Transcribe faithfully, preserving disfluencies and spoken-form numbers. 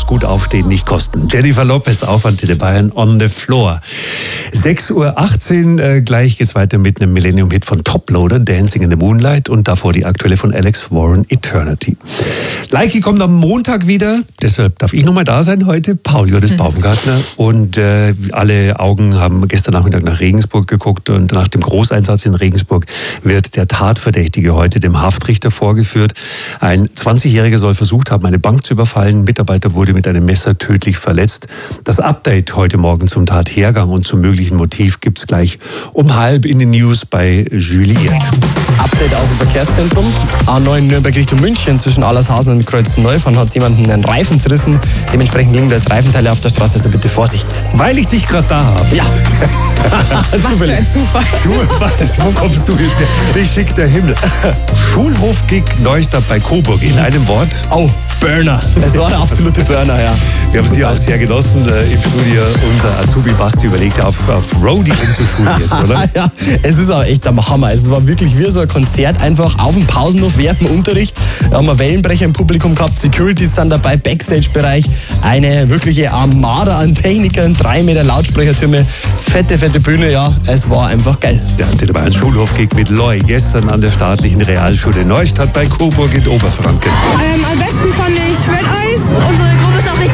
gut aufstehen nicht kosten. Jennifer Lopez auf Antenne Bayern on the floor. sechs Uhr achtzehn, äh, gleich geht's weiter mit einem Millennium-Hit von Toploader, Dancing in the Moonlight, und davor die aktuelle von Alex Warren, Eternity. Leiki kommt am Montag wieder, deshalb darf ich nochmal da sein heute, Paul Johannes Baumgartner, und äh, alle Augen haben gestern Nachmittag nach Regensburg geguckt, und nach dem Großeinsatz in Regensburg wird der Tatverdächtige heute dem Haftrichter vorgeführt. Ein zwanzigjähriger soll versucht haben, eine Bank zu überfallen. Ein Mitarbeiter wurde mit einem Messer tödlich verletzt. Das Update heute Morgen zum Tathergang und zum möglichen Motiv gibt's gleich um halb in den News bei Juliette. Update aus dem Verkehrszentrum. A neun Nürnberg Richtung München zwischen Allershausen und Kreuzneufahren hat jemanden einen Reifen zerrissen. Dementsprechend liegen da jetzt Reifenteile auf der Straße, also bitte Vorsicht. Weil ich dich gerade da habe. Ja. Was für ein Zufall. Du, was, wo kommst du jetzt her? Dich schickt der Himmel. Schulhof-Gig Neustadt bei Coburg. In einem Wort. Oh, Burner. Es war der absolute Burner, ja. Wir haben es hier auch sehr genossen äh, im Studio. Unser Azubi Basti überlegte auf, auf Roadie umzuschulen jetzt, oder? Ja, es ist auch echt der Hammer. Es war wirklich wie so ein Konzert, einfach auf dem Pausenhof während dem Unterricht. Da haben wir Wellenbrecher im Publikum gehabt, Securities sind dabei, Backstage-Bereich, eine wirkliche Armada an Technikern, drei Meter Lautsprechertürme, fette, fette Bühne, ja, es war einfach geil. Der Antenne Bayern Schulhof-Gig mit Loy gestern an der staatlichen Realschule Neustadt bei Coburg in Oberfranken. Ähm, am besten fand ich Red Eyes. Unsere Gruppe ist auch richtig